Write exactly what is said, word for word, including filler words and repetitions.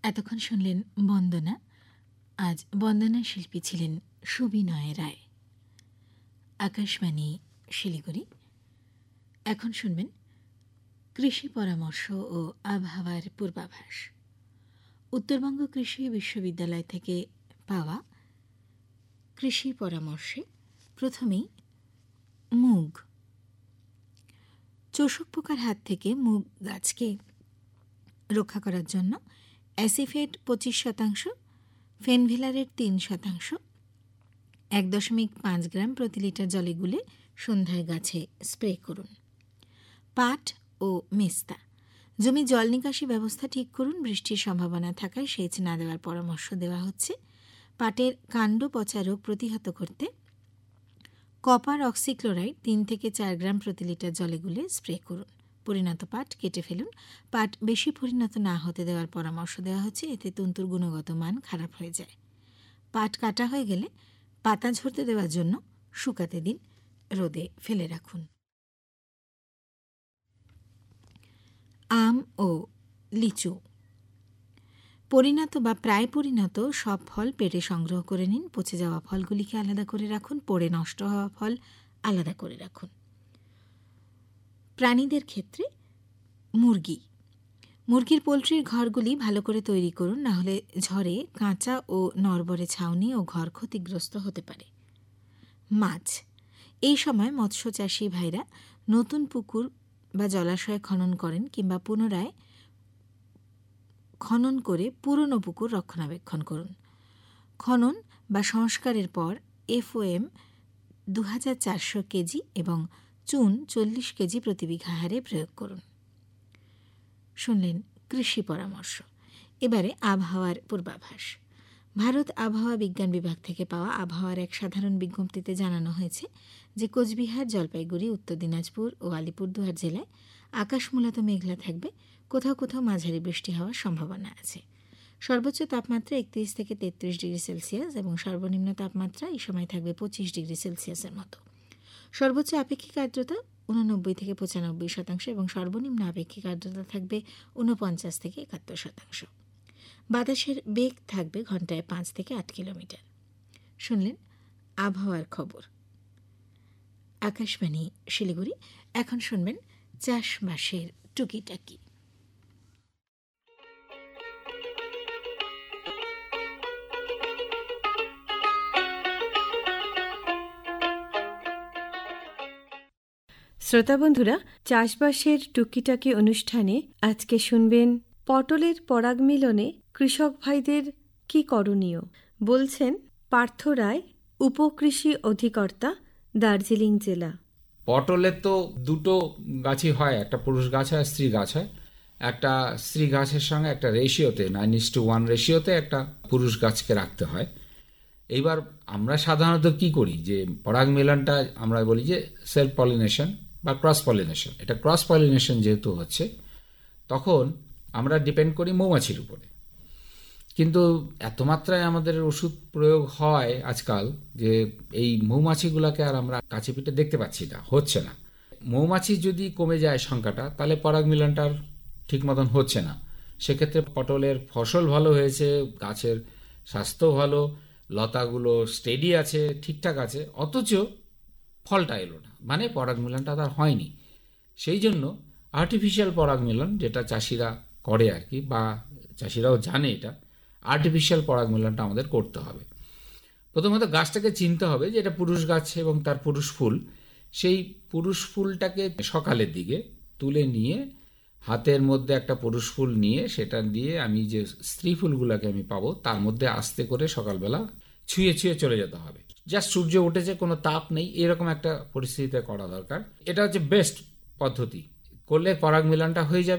এতক্ষণ শুনলেন বন্দনা। আজ বন্দনা শিল্পী ছিলেন সুবিনয় রায়। আকাশবাণী শিলিগুড়ি। এখন শুনবেন কৃষি পরামর্শ ও আবহাওয়ার পূর্বাভাস। উত্তরবঙ্গ কৃষি বিশ্ববিদ্যালয় থেকে পাওয়া কৃষি পরামর্শে প্রথমেই মুগ। চোষক পোকার হাত থেকে মুগ গাছকে রক্ষা করার জন্য অ্যাসিফেট পঁচিশ শতাংশ, ফেনভিলারের তিন শতাংশ, এক দশমিক পাঁচ গ্রাম প্রতি লিটার জলে গুলে সন্ধ্যায় গাছে স্প্রে করুন। পাট ও মেস্তা। জমি জল নিকাশি ব্যবস্থা ঠিক করুন। বৃষ্টির সম্ভাবনা থাকায় সেচ না দেওয়ার পরামর্শ দেওয়া হচ্ছে। পাটের কাণ্ড পচা রোগ প্রতিহত করতে কপার অক্সিক্লোরাইড তিন থেকে চার গ্রাম প্রতি লিটার জলে গুলে স্প্রে করুন। পরিণত পাট কেটে ফেলুন। পাট বেশি পরিণত না হতে দেওয়ার পরামর্শ দেওয়া হচ্ছে, এতে তন্তুর গুণগত মান খারাপ হয়ে যায়। পাট কাটা হয়ে গেলে পাতা ঝরতে দেওয়ার জন্য শুকাতে দিন, রোদে ফেলে রাখুন। আম ও লিচু। পরিণত বা প্রায় পরিণত সব ফল পেটে সংগ্রহ করে নিন। পচে যাওয়া ফলগুলিকে আলাদা করে রাখুন। পড়ে নষ্ট হওয়া ফল আলাদা করে রাখুন। প্রাণীদের ক্ষেত্রে মুরগি। মুরগির পোলট্রির ঘরগুলি ভালো করে তৈরি করুন, না হলে ঝড়ে কাঁচা ও নড়বড়ে ছাউনি ও ঘর ক্ষতিগ্রস্ত হতে পারে। মাছ। এই সময় মৎস্যচাষী ভাইরা নতুন পুকুর বা জলাশয় খনন করেন কিংবা পুনরায় খনন করে পুরনো পুকুর রক্ষণাবেক্ষণ করুন। খনন বা সংস্কারের পর এফওএম দু হাজার চারশো কেজি এবং চুন চল্লিশ কেজি প্রতি বিঘা হারে প্রয়োগ করুন। শুনলেন কৃষি পরামর্শ। এবারে আবহাওয়ার পূর্বাভাস। ভারত আবহাওয়া বিজ্ঞান বিভাগ থেকে পাওয়া আবহাওয়ার এক সাধারণ বিজ্ঞপ্তিতে জানানো হয়েছে যে কোচবিহার, জলপাইগুড়ি, উত্তর দিনাজপুর ও আলিপুরদুয়ার জেলায় আকাশ মূলত মেঘলা থাকবে। কোথাও কোথাও মাঝারি বৃষ্টি হওয়ার সম্ভাবনা আছে। সর্বোচ্চ তাপমাত্রা একত্রিশ থেকে তেত্রিশ ডিগ্রি সেলসিয়াস এবং সর্বনিম্ন তাপমাত্রা এই সময় থাকবে পঁচিশ ডিগ্রি সেলসিয়াসের মতো। সর্বোচ্চ আপেক্ষিক আর্দ্রতা উননব্বই থেকে পঁচানব্বই শতাংশ এবং সর্বনিম্ন আপেক্ষিক আর্দ্রতা থাকবে ঊনপঞ্চাশ থেকে একাত্তর শতাংশ। বাতাসের বেগ থাকবে ঘন্টায় পাঁচ থেকে আট কিলোমিটার। শুনলেন আবহাওয়ার খবর। আকাশবাণী শিলিগুড়ি। এখন শুনবেন চাষবাসের টুকিটাকি। শ্রোতা বন্ধুরা, চাষবাসের টুকিটাকি অনুষ্ঠানে আজকে শুনবেন পটলের পরাগ মিলনে কৃষক ভাইদের কি করণীয়, বলছেন পার্থ রায়, উপকৃষি অধিকর্তা, দার্জিলিং জেলা। পটলের তো দুটো গাছই হয়, একটা পুরুষ গাছ হয়, স্ত্রী গাছ হয়। একটা স্ত্রী গাছের সঙ্গে একটা রেশিওতে নাইন ইস টু ওয়ান রেশিওতে একটা পুরুষ গাছকে রাখতে হয়। এইবার আমরা সাধারণত কি করি, যে পরাগ মিলনটা আমরা বলি যে সেলফ পলিনেশন বা ক্রস পলিনেশন। এটা ক্রস পলিনেশন যেহেতু হচ্ছে, তখন আমরা ডিপেন্ড করি মৌমাছির উপরে। কিন্তু এত মাত্রায় আমাদের ওষুধ প্রয়োগ হয় আজকাল যে এই মৌমাছিগুলোকে আর আমরা কাছে পিঠে দেখতে পাচ্ছি না, হচ্ছে না। মৌমাছি যদি কমে যায় সংখ্যাটা, তাহলে পরাগ মিলনটা ঠিক মতন হচ্ছে না। সেক্ষেত্রে পটলের ফসল ভালো হয়েছে, গাছের স্বাস্থ্য ভালো, লতাগুলো স্টেডি আছে, ঠিকঠাক আছে, অথচ ফলটা এলো না, মানে পরাগ মিলনটা তার হয়নি। সেই জন্য আর্টিফিশিয়াল পরাগ মিলন, যেটা চাষিরা করে আর কি, বা চাষিরাও জানে, এটা আর্টিফিশিয়াল পরাগ মিলনটা আমাদের করতে হবে। প্রথমত গাছটাকে চিনতে হবে যে এটা পুরুষ গাছ এবং তার পুরুষ ফুল। সেই পুরুষ ফুলটাকে সকালের দিকে তুলে নিয়ে হাতের মধ্যে একটা পুরুষ ফুল নিয়ে সেটা দিয়ে আমি যে স্ত্রী ফুলগুলোকে আমি পাবো তার মধ্যে আস্তে করে সকালবেলা ছুঁয়ে ছুঁয়ে চলে যেতে হবে। জাস্ট সূর্য উঠেছে, কোনো তাপ নেই, এরকম একটা পরিস্থিতিতে করা দরকার। এটা হচ্ছে বেস্ট পদ্ধতি। করলে পরাগ মিলনটা হয়ে যাবে।